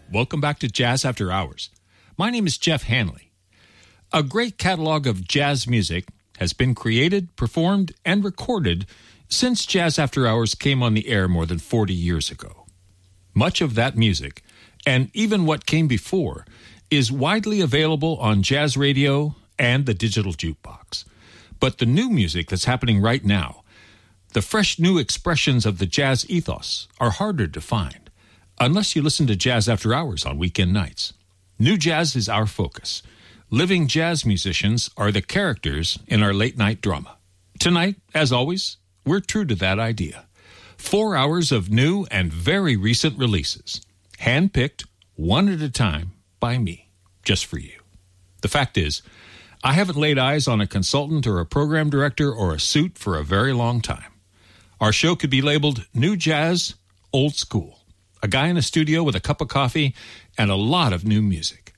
Welcome back to Jazz After Hours. My name is Jeff Hanley. A great catalog of jazz music has been created, performed, and recorded since Jazz After Hours came on the air more than 40 years ago. Much of that music, and even what came before, is widely available on jazz radio and the digital jukebox. But the new music that's happening right now, the fresh new expressions of the jazz ethos, are harder to find, unless you listen to Jazz After Hours on weekend nights. New jazz is our focus. Living jazz musicians are the characters in our late-night drama. Tonight, as always, we're true to that idea. 4 hours of new and very recent releases, hand-picked, one at a time, by me, just for you. The fact is, I haven't laid eyes on a consultant or a program director or a suit for a very long time. Our show could be labeled New Jazz, Old School. A guy in a studio with a cup of coffee and a lot of new music.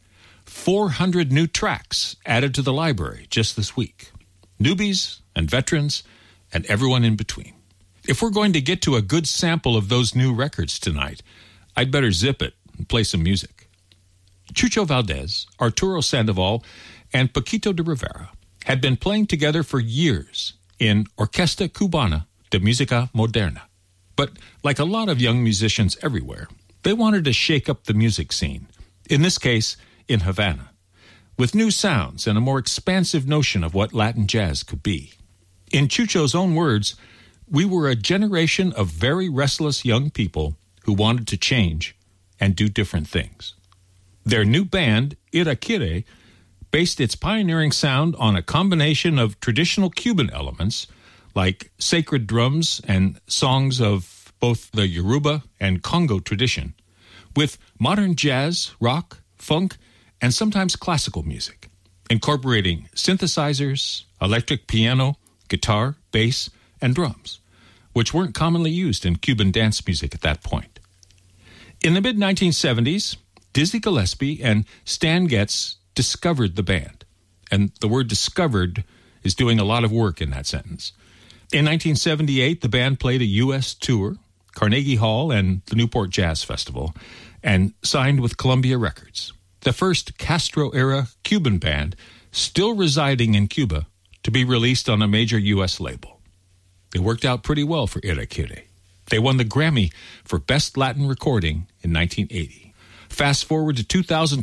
400 new tracks added to the library just this week. Newbies and veterans and everyone in between. If we're going to get to a good sample of those new records tonight, I'd better zip it and play some music. Chucho Valdés, Arturo Sandoval, and Paquito de Rivera had been playing together for years in Orquesta Cubana de Música Moderna. But like a lot of young musicians everywhere, they wanted to shake up the music scene, in this case, in Havana, with new sounds and a more expansive notion of what Latin jazz could be. In Chucho's own words, we were a generation of very restless young people who wanted to change and do different things. Their new band, Irakere, based its pioneering sound on a combination of traditional Cuban elements like sacred drums and songs of both the Yoruba and Congo tradition, with modern jazz, rock, funk, and sometimes classical music, incorporating synthesizers, electric piano, guitar, bass, and drums, which weren't commonly used in Cuban dance music at that point. In the mid-1970s, Dizzy Gillespie and Stan Getz discovered the band, and the word discovered is doing a lot of work in that sentence. In 1978, the band played a U.S. tour, Carnegie Hall and the Newport Jazz Festival, and signed with Columbia Records, the first Castro-era Cuban band still residing in Cuba to be released on a major U.S. label. It worked out pretty well for Irakere. They won the Grammy for Best Latin Recording in 1980. Fast forward to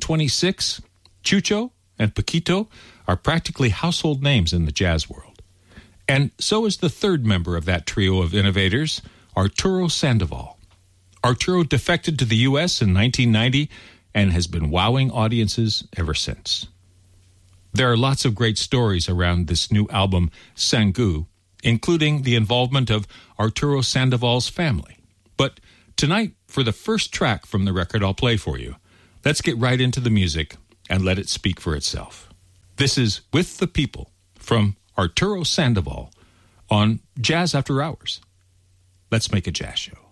2026, Chucho and Paquito are practically household names in the jazz world. And so is the third member of that trio of innovators, Arturo Sandoval. Arturo defected to the U.S. in 1990 and has been wowing audiences ever since. There are lots of great stories around this new album, Sangu, including the involvement of Arturo Sandoval's family. But tonight, for the first track from the record I'll play for you, let's get right into the music and let it speak for itself. This is With the People from Arturo Sandoval on Jazz After Hours. Let's make a jazz show.